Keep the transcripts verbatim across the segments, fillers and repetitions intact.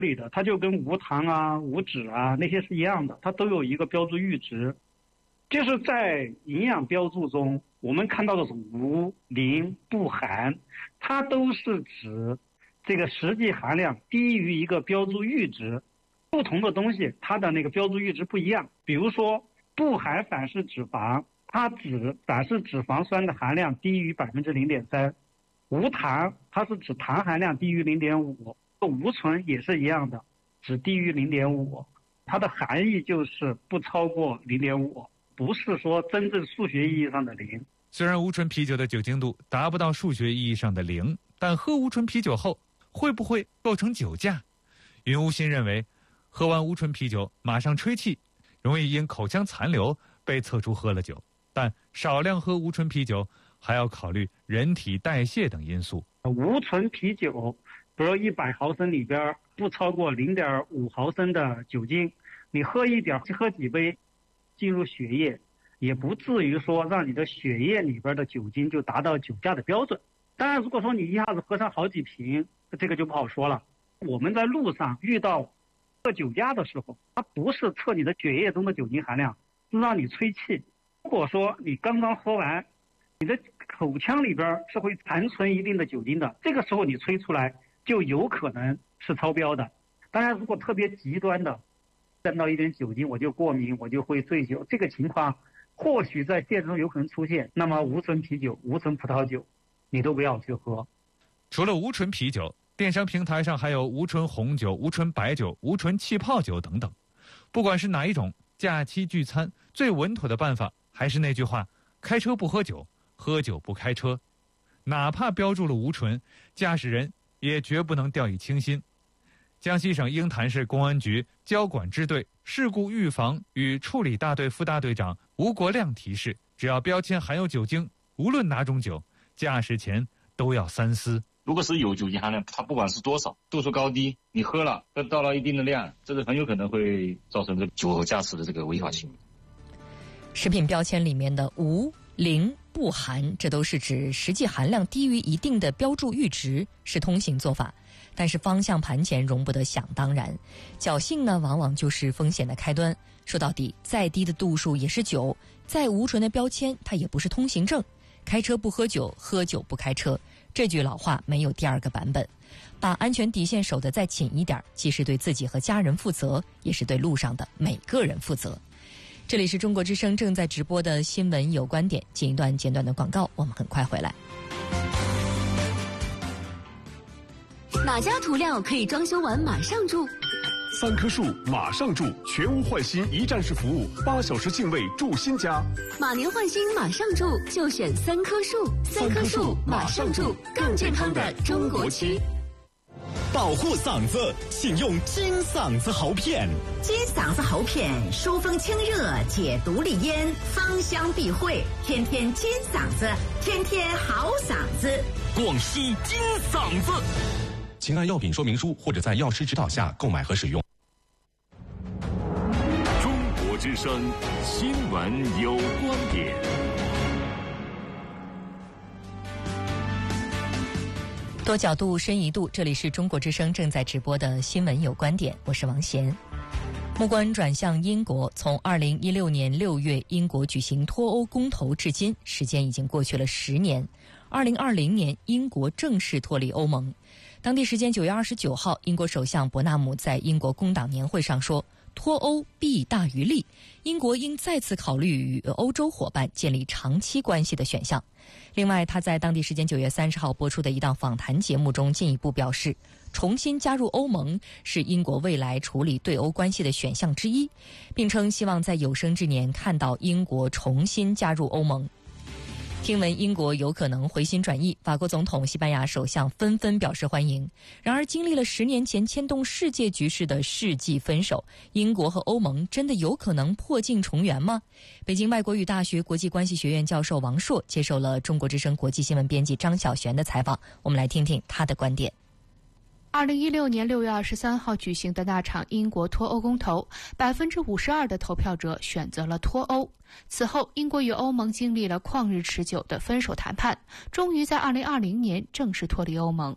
里的，它就跟无糖啊、无脂啊那些是一样的，它都有一个标注阈值。就是在营养标注中，我们看到的是无、零、不含，它都是指这个实际含量低于一个标注阈值。不同的东西，它的那个标注阈值不一样。比如说，不含反式脂肪，它指反式脂肪酸的含量低于百分之零点三；无糖，它是指糖含量低于零点五；无醇也是一样的，只低于零点五。它的含义就是不超过零点五。不是说真正数学意义上的零。 虽然无醇啤酒的酒精度达不到数学意义上的零，但喝无醇啤酒后会不会构成酒驾？云无心认为，喝完无醇啤酒马上吹气，容易因口腔残留被测出喝了酒。但少量喝无醇啤酒还要考虑人体代谢等因素。 无醇啤酒，比如一百毫升里边不超过零点五毫升的酒精，你喝一点，喝几杯。进入血液，也不至于说让你的血液里边的酒精就达到酒驾的标准。当然，如果说你一下子喝上好几瓶，这个就不好说了。我们在路上遇到测酒驾的时候，它不是测你的血液中的酒精含量，是让你吹气。如果说你刚刚喝完，你的口腔里边是会残存一定的酒精的，这个时候你吹出来就有可能是超标的。当然，如果特别极端的，沾到一点酒精我就过敏，我就会醉酒，这个情况或许在现实中有可能出现。那么无醇啤酒、无醇葡萄酒，你都不要去喝。 除了无醇啤酒，电商平台上还有无醇红酒、无醇白酒、无醇气泡酒等等。不管是哪一种，假期聚餐最稳妥的办法还是那句话：开车不喝酒，喝酒不开车。哪怕标注了无醇，驾驶人也绝不能掉以轻心。江西省鹰潭市公安局交管支队事故预防与处理大队副大队长吴国亮提示：只要标签含有酒精，无论哪种酒，驾驶前都要三思。 如果是有酒精含量，它不管是多少，度数高低，你喝了到了一定的量，这个很有可能会造成这个酒后驾驶的这个违法行为。 食品标签里面的无、零、不含，这都是指实际含量低于一定的标注阈值，是通行做法。但是方向盘前容不得想当然，侥幸呢往往就是风险的开端。说到底，再低的度数也是酒，再无醇的标签它也不是通行证。开车不喝酒，喝酒不开车，这句老话没有第二个版本。把安全底线守得再紧一点，既是对自己和家人负责，也是对路上的每个人负责。这里是中国之声正在直播的新闻有观点，进一段简短的广告，我们很快回来。 哪家涂料可以装修完马上住？ 三棵树马上住，全屋换新一站式服务，八小时净位住新家。 马年换新马上住，就选三棵树。三棵树马上住，更健康的中国区。 保护嗓子，请用金嗓子喉片。 金嗓子喉片疏风清热，解毒利咽，芳香避秽，天天金嗓子，天天好嗓子。 广西金嗓子。请按药品说明书或者在药师指导下购买和使用。 中国之声新闻有观点。 多角度深一度，这里是中国之声正在直播的新闻有观点，我是王贤。目光转向英国，从二零一六年六月英国举行脱欧公投至今，时间已经过去了十年。二零二零年，英国正式脱离欧盟。当地时间九月二十九号，英国首相伯纳姆在英国工党年会上说，脱欧弊大于利，英国应再次考虑与欧洲伙伴建立长期关系的选项。另外，他在当地时间九月三十号播出的一档访谈节目中进一步表示，重新加入欧盟是英国未来处理对欧关系的选项之一，并称希望在有生之年看到英国重新加入欧盟。听闻英国有可能回心转意，法国总统、西班牙首相纷纷表示欢迎。然而，经历了十年前牵动世界局势的世纪分手，英国和欧盟真的有可能破镜重圆吗？北京外国语大学国际关系学院教授王硕接受了中国之声国际新闻编辑张晓璇的采访，我们来听听他的观点。 二零一六年六月二十三号举行的那场英国脱欧公投，百分之五十二的投票者选择了脱欧。此后，英国与欧盟经历了旷日持久的分手谈判，终于在二零二零年正式脱离欧盟。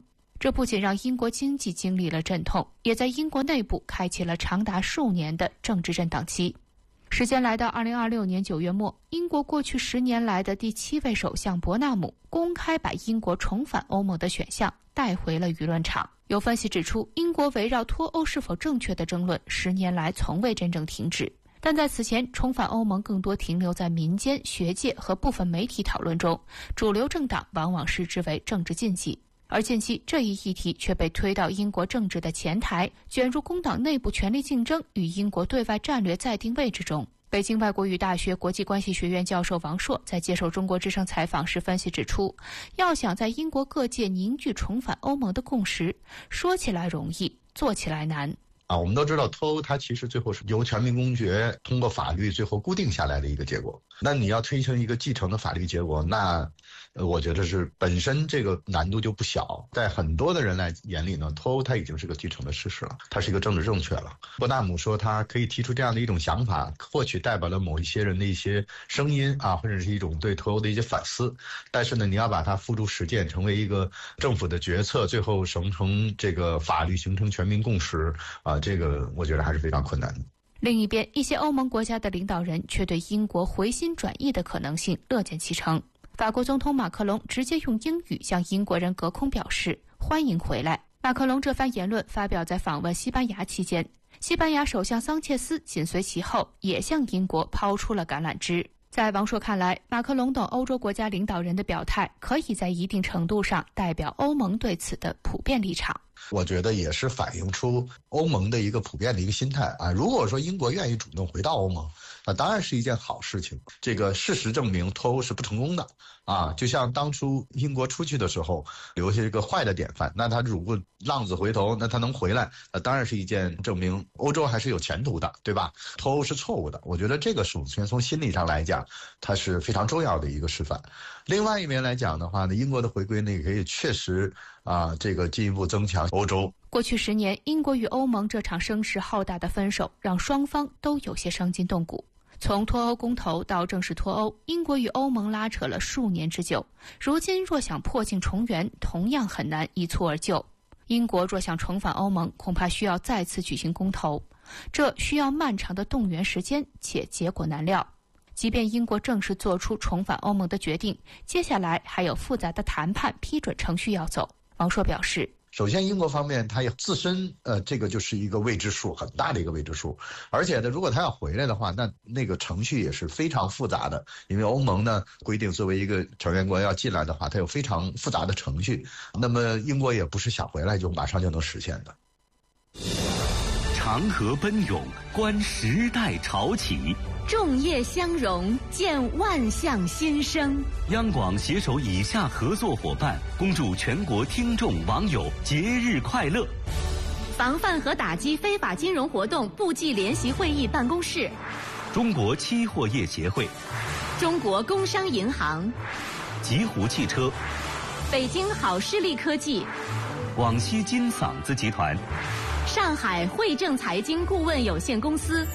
这不仅让英国经济经历了阵痛，也在英国内部开启了长达数年的政治震荡期。时间来到二零二六年九月末，英国过去十年来的第七位首相伯纳姆公开把英国重返欧盟的选项带回了舆论场。有分析指出，英国围绕脱欧是否正确的争论十年来从未真正停止，但在此前，重返欧盟更多停留在民间、学界和部分媒体讨论中，主流政党往往视之为政治禁忌。而近期这一议题却被推到英国政治的前台，卷入工党内部权力竞争与英国对外战略再定位之中。北京外国语大学国际关系学院教授王硕在接受中国之声采访时分析指出，要想在英国各界凝聚重返欧盟的共识，说起来容易，做起来难。 啊，我们都知道脱欧它其实最后是由全民公决通过法律最后固定下来的一个结果。那你要推行一个继承的法律结果，那呃，我觉得是本身这个难度就不小。在很多的人来眼里呢，脱欧它已经是个既成的事实了，它是一个政治正确了。伯纳姆说他可以提出这样的一种想法，或许代表了某一些人的一些声音啊，或者是一种对脱欧的一些反思。但是呢，你要把它付诸实践，成为一个政府的决策，最后形成这个法律，形成全民共识啊，这个我觉得还是非常困难的。 另一边，一些欧盟国家的领导人却对英国回心转意的可能性乐见其成。法国总统马克龙直接用英语向英国人隔空表示欢迎回来。马克龙这番言论发表在访问西班牙期间，西班牙首相桑切斯紧随其后，也向英国抛出了橄榄枝。在王硕看来，马克龙等欧洲国家领导人的表态可以在一定程度上代表欧盟对此的普遍立场。 我觉得也是反映出欧盟的一个普遍的一个心态啊。如果说英国愿意主动回到欧盟，那当然是一件好事情。这个事实证明脱欧是不成功的啊，就像当初英国出去的时候留下一个坏的典范，那他如果浪子回头，那他能回来，那当然是一件证明欧洲还是有前途的，对吧？脱欧是错误的，我觉得这个首先从心理上来讲，它是非常重要的一个示范。另外一面来讲的话呢，英国的回归呢也可以确实啊，这个进一步增强欧洲。 过去十年，英国与欧盟这场声势浩大的分手，让双方都有些伤筋动骨。从脱欧公投到正式脱欧，英国与欧盟拉扯了数年之久。如今若想破镜重圆，同样很难一蹴而就。英国若想重返欧盟，恐怕需要再次举行公投，这需要漫长的动员时间，且结果难料。即便英国正式做出重返欧盟的决定，接下来还有复杂的谈判批准程序要走。王硕表示， 首先英国方面它也自身呃这个就是一个未知数，很大的一个未知数，而且呢如果他要回来的话，那那个程序也是非常复杂的，因为欧盟呢规定作为一个成员国要进来的话，它有非常复杂的程序，那么英国也不是想回来就马上就能实现的。 长河奔涌，观时代潮起， 众业相融，见万象新生。 央广携手以下合作伙伴，恭祝全国听众网友节日快乐。 防范和打击非法金融活动部际联席会议办公室， 中国期货业协会， 中国工商银行， 极狐汽车， 北京好视力科技， 广西金嗓子集团， 上海汇正财经顾问有限公司。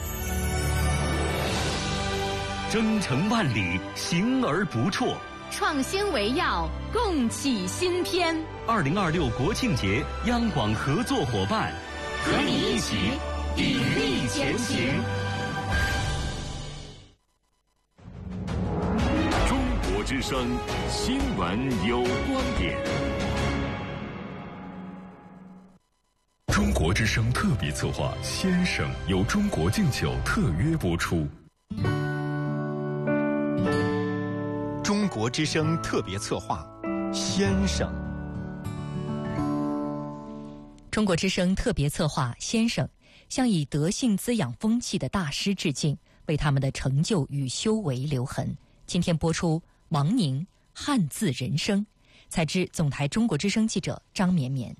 征程万里，行而不辍。 创新为要，共启新篇。 二零二六国庆节，央广合作伙伴， 和你一起砥砺前行。 中国之声新闻有观点。 中国之声特别策划《先生》由中国敬酒特约播出。 中国之声特别策划《先生》。 中国之声特别策划《先生》向以德性滋养风气的大师致敬，为他们的成就与修为留痕。今天播出王宁汉字人生，采自总台中国之声记者张绵绵。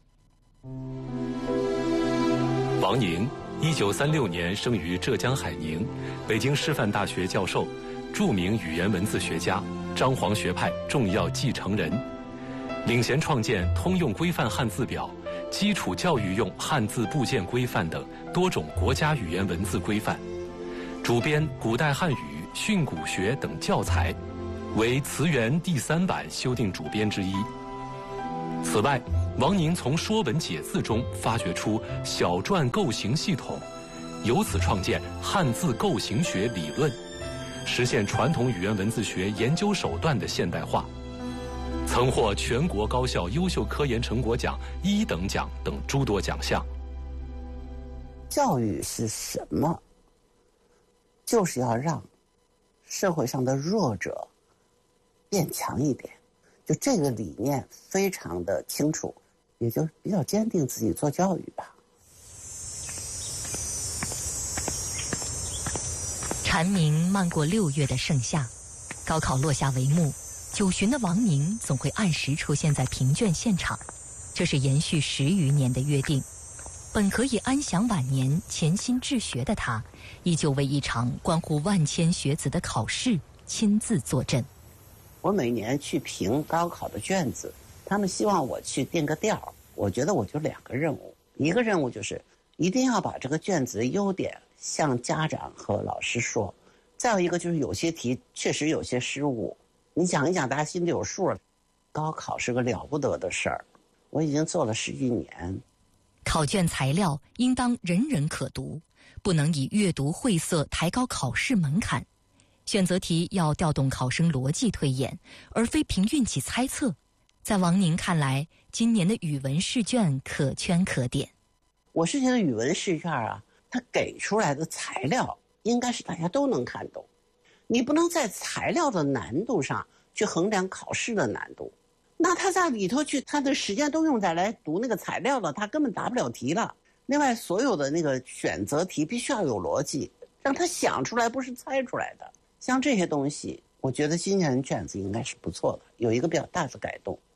王宁，一九三六年生于浙江海宁，北京师范大学教授，著名语言文字学家，张黄学派重要继承人，领衔创建通用规范汉字表、基础教育用汉字部件规范等多种国家语言文字规范，主编古代汉语、训诂学等教材，为词源第三版修订主编之一。此外， 王宁从《说文解字》中发掘出小篆构形系统，由此创建汉字构形学理论，实现传统语言文字学研究手段的现代化，曾获全国高校优秀科研成果奖一等奖等诸多奖项。 教育是什么？就是要让社会上的弱者变强一点，就这个理念非常的清楚，也就比较坚定自己做教育吧。 蝉鸣漫过六月的盛夏，高考落下帷幕，九旬的王宁总会按时出现在评卷现场，这是延续十余年的约定。本可以安享晚年、潜心治学的他，依旧为一场关乎万千学子的考试亲自坐镇。 我每年去评高考的卷子，他们希望我去定个调，我觉得我就两个任务，一个任务就是一定要把这个卷子的优点向家长和老师说，再有一个就是有些题确实有些失误，你讲一讲大家心里有数。高考是个了不得的事儿，我已经做了十几年。 考卷材料应当人人可读，不能以阅读晦涩抬高考试门槛。选择题要调动考生逻辑推演，而非凭运气猜测。在王宁看来，今年的语文试卷可圈可点。 我是觉得语文试卷啊，它给出来的材料应该是大家都能看懂，你不能在材料的难度上去衡量考试的难度。那他在里头去，他的时间都用在来读那个材料了，他根本答不了题了。另外，所有的那个选择题必须要有逻辑，让他想出来，不是猜出来的。像这些东西，我觉得今年卷子应该是不错的，有一个比较大的改动。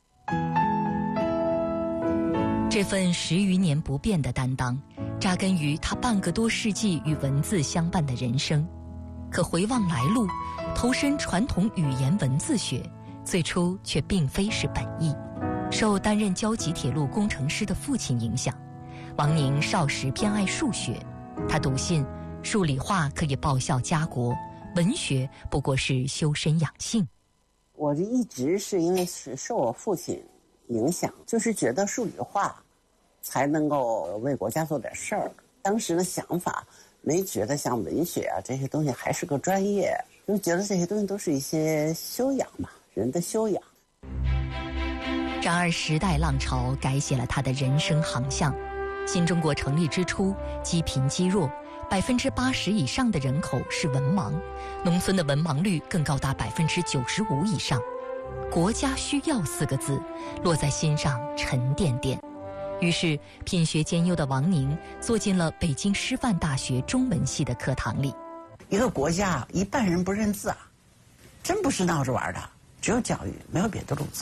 这份十余年不变的担当，扎根于他半个多世纪与文字相伴的人生。可回望来路，投身传统语言文字学，最初却并非是本意。受担任交集铁路工程师的父亲影响，王宁少时偏爱数学，他笃信数理化可以报效家国，文学不过是修身养性。 我这一直是因为是受我父亲影响，就是觉得数理化才能够为国家做点事儿。当时的想法没觉得像文学啊这些东西还是个专业，就觉得这些东西都是一些修养嘛，人的修养。 然而时代浪潮改写了他的人生航向。新中国成立之初，积贫积弱，百分之八十以上的人口是文盲，农村的文盲率更高达百分之九十五以上。国家需要四个字落在心上沉甸甸。于是品学兼优的王宁坐进了北京师范大学中文系的课堂里。 一个国家一半人不认字啊，真不是闹着玩的，只有教育，没有别的路子。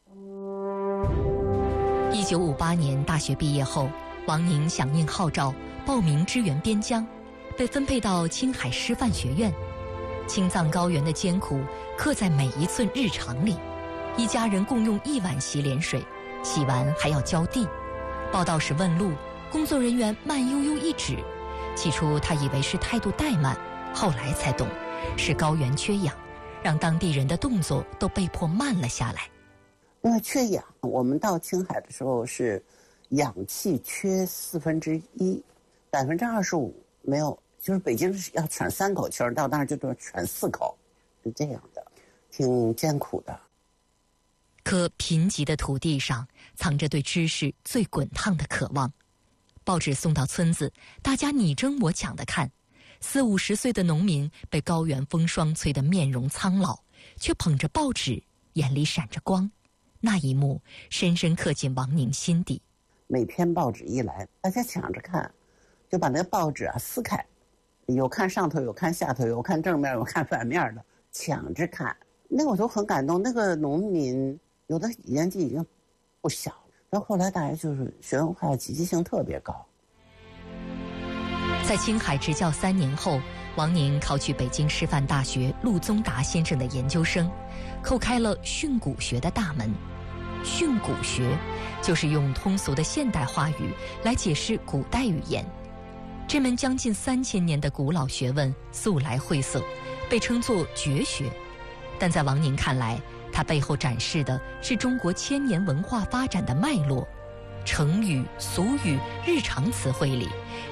一九五八年大学毕业后，王宁响应号召报名支援边疆，被分配到青海师范学院。青藏高原的艰苦刻在每一寸日常里，一家人共用一碗洗脸水，洗完还要浇地。报到时问路，工作人员慢悠悠一指，起初他以为是态度怠慢，后来才懂，是高原缺氧，让当地人的动作都被迫慢了下来。 因为缺氧，我们到青海的时候是氧气缺四分之一，百分之二十五没有，就是北京是要喘三口气儿，到那儿就得喘四口，是这样的，挺艰苦的。 可贫瘠的土地上藏着对知识最滚烫的渴望。报纸送到村子，大家你争我抢的看，四五十岁的农民被高原风霜吹得面容苍老，却捧着报纸，眼里闪着光。那一幕深深刻进王宁心底。 每篇报纸一来，大家抢着看，就把那个报纸啊撕开，有看上头，有看下头，有看正面，有看反面的，抢着看。那个我都很感动。那个农民有的年纪已经不小了，然后后来大家就是学文化积极性特别高。 在青海执教三年后，王宁考取北京师范大学陆宗达先生的研究生，叩开了训诂学的大门。训诂学就是用通俗的现代话语来解释古代语言。这门将近三千年的古老学问素来晦涩，被称作绝学。但在王宁看来，它背后展示的是中国千年文化发展的脉络， 成语、俗语、日常词汇里，